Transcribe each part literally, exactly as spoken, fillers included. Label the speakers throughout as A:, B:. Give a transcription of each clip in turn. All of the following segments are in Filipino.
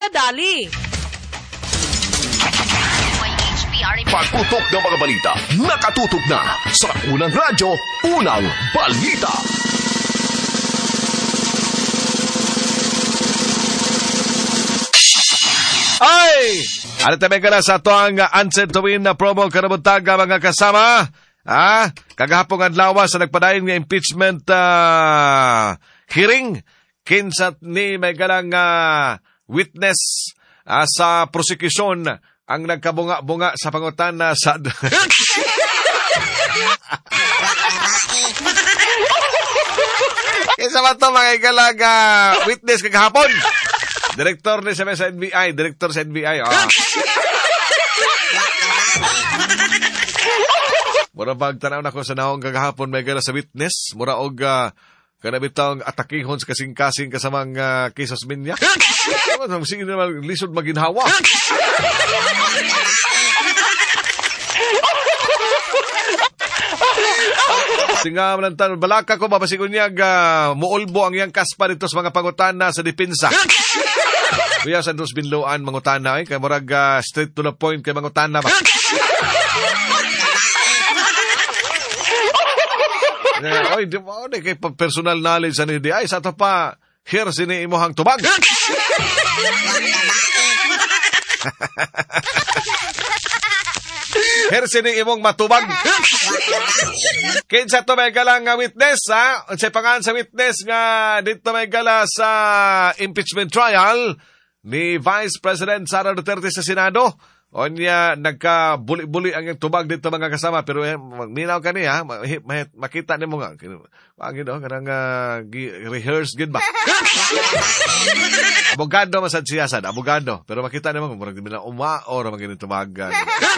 A: kadali.
B: Pagputok ng mga balita, nakatutok na sa unang radyo, unang balita. Ay! Ano tabi ka na sa ito ang Answer to Win na promo karabuntaga mga kasama? Ah, kagahapong adlaw sa nagpadayon nga impeachment uh, hearing kinsat ni may galang uh, witness uh, sa prosecution ang nagkabunga-bunga sa pangutana sa kinsa ba ito mga galang uh, witness kagahapon? Direktor ni sa N B I, direktor sa N B I. Oh. Mura pagtanaw na ko sa naong kagahapon may gala sa witness. Mura og uh, kanabitang atakihon sa kasing-kasing kasamang uh, kisos minya. Sige naman, lisod maginhawa. Tingam ng tanong, balaka ko, mapasigon niya uh, muulbo ang iyang kaspa dito sa mga pangutana sa depensa. Kuya, sa dos binloan mangutana, eh? Kaya murag uh, straight to the point kay mangutana ba? uh, oy, di ba, di kay personal knowledge sa nidi. Ay, sa ito pa, here sini imuhang tubag. Here sini imong matubag. Kinsa to may gala nga witness, ha? Sa pangalan sa witness nga dito may gala sa impeachment trial ni Vice President Sara Duterte sa Senado. O niya, nagka-buli-buli ang yung tubag dito mga kasama. Pero eh, minaw ka niya, makita niyo mo nga. Ang ino, kanang uh, rehearse good ba? Abogado masad siya, sad. Abogado. Pero makita niyo mo, marag din na umaor, magiging tumagan.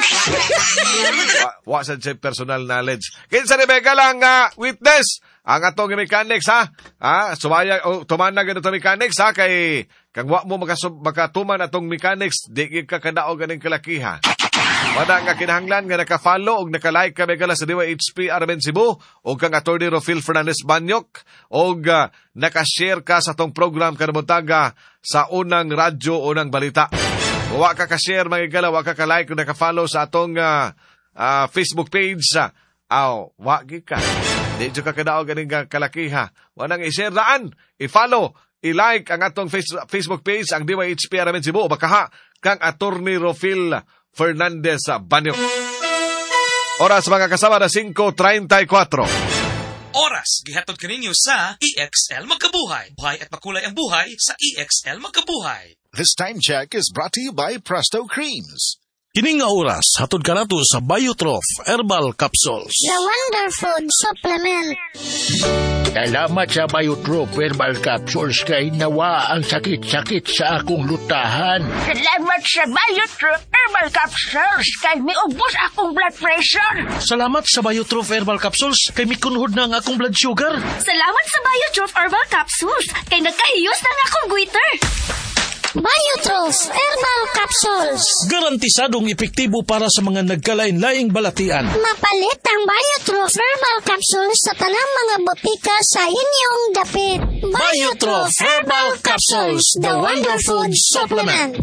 B: Wa sad siya personal knowledge. Kinsa ni Beka lang, uh, witness, ang atong mechanics, ha? Ha? Sumaya, oh, tumanag ito mechanics, ha? Kay, kang wa mo makasub, makatuman atong mechanics, di ka kadao ganing kalakiha. Wala nga kinahanglan nga naka-follow o naka-like ka megala sa Diwa H P Armen Cebu o kang Attorney Rofil Fernandez Banyok o uh, naka-share ka sa tong program kanamutaga sa unang radyo, unang balita. O wa ka ka-share magigala, wa ka ka-like o naka-follow sa atong uh, uh, Facebook page sa aw, wa ka. Di ka kadao ganing kalakiha. Wanang i-share daan, i-follow, i-like ang atong face, Facebook page, ang D Y H P Aramen Cebu, o bakaha kang Attorney Rofil Fernandez Banyok. Oras mga kasama na five thirty-four.
C: Oras, gihatod kaninyo sa E X L Magkabuhay. Buhay at makulay ang buhay sa E X L Magkabuhay.
D: This time check is brought to you by Presto Creams.
E: Kining nga oras, hatod ka nato sa Biotrof Herbal Capsules.
F: The Wonder Food Supplement.
G: Salamat sa Biotrof Herbal Capsules kay nawa ang sakit-sakit sa akong lutahan.
F: Salamat sa Biotrof Herbal Capsules kay miubos akong blood pressure.
E: Salamat sa Biotrof Herbal Capsules kay mikunhod na ang akong blood sugar.
H: Salamat sa Biotrof Herbal Capsules kay nagkahiyos na ang akong goiter.
F: Biotrof Herbal Capsules.
E: Garantisadong epektibo para sa mga nagkalain-laing balatian.
F: Mapalit ang Biotrof Herbal Capsules sa tanang mga botika sa inyong dapit.
E: Biotrof Herbal Capsules, the Wonder Food Supplement.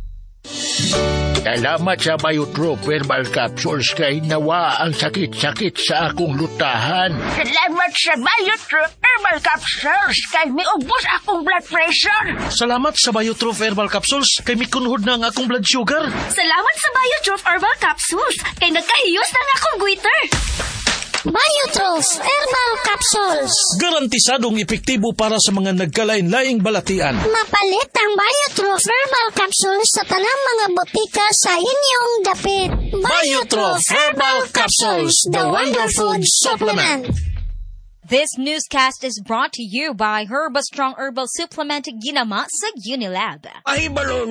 G: Salamat sa Biotrof Herbal Capsules kay nawa ang sakit-sakit sa akong lutahan.
F: Salamat sa Biotrof Herbal Capsules kay miubos akong blood pressure.
E: Salamat sa Biotrof Herbal Capsules kay mikunhod na ang akong blood sugar.
H: Salamat sa Biotrof Herbal Capsules kay nagkahiyos na ang akong goiter.
F: Biotrof Herbal Capsules.
E: Garantisadong epektibo para sa mga nagkalain-laing balatian.
F: Mapalit ang Biotrof Herbal Capsules sa tanang mga botika sa inyong dapit.
E: Biotrof Herbal Capsules, the Wonder Food Supplement.
I: This newscast is brought to you by Herba Strong Herbal Supplement ginama sa Unilab.
J: Ay, balon